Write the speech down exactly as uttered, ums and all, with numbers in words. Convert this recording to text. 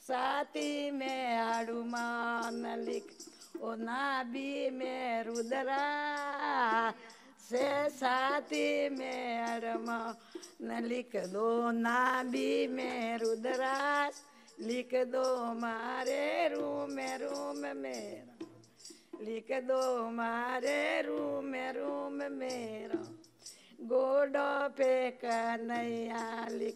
साथी में हनुमान लिख ओ नाभि में रुद्रा से साथी में हनुमान लिख दो नाभि में रुद्रास लिख दो मारे रूम रूम मेरा लिख दो मारे रूम रूम मेरा गोड़ पे कन्हैया लिख